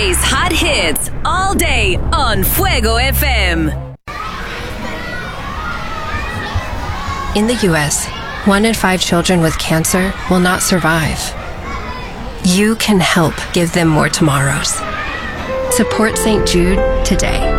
Today's hot hits all day on Fuego FM. In the U.S., 1 in 5 children with cancer will not survive. You can help give them more tomorrows. Support St. Jude today.